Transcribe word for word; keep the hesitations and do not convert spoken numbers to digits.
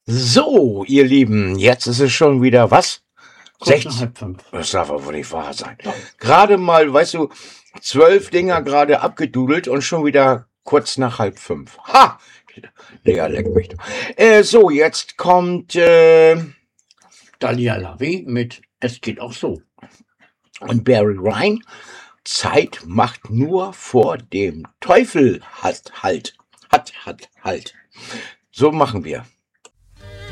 So, ihr Lieben, jetzt ist es schon wieder was? Kurz nach halb fünf. Das darf aber wohl nicht wahr sein. Ja. Gerade mal, weißt du, zwölf Dinger gerade abgedudelt und schon wieder kurz nach halb fünf. Ha! Digga, leck mich doch. Äh, so, jetzt kommt äh, Dalia Lavi mit Es geht auch so. und Barry Ryan. Zeit macht nur vor dem Teufel hat halt. Hat, hat, halt. So machen wir.